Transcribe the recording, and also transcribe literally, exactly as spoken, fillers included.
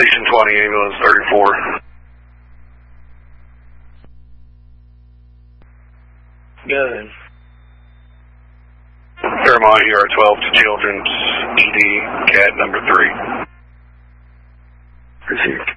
Station twenty, ambulance thirty-four. Good. Fairmont, U R twelve to Children's E D, cat number three. Receive